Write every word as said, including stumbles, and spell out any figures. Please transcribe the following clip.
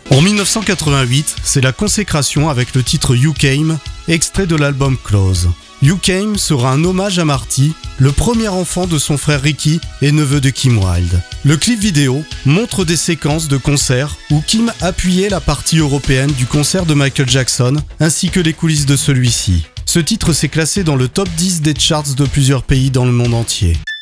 En dix-neuf cent quatre-vingt-huit, c'est la consécration avec le titre You Came, extrait de l'album Close. You Came sera un hommage à Marty, le premier enfant de son frère Ricky et neveu de Kim Wilde. Le clip vidéo montre des séquences de concerts où Kim appuyait la partie européenne du concert de Michael Jackson ainsi que les coulisses de celui-ci. Ce titre s'est classé dans le top dix des charts de plusieurs pays dans le monde entier.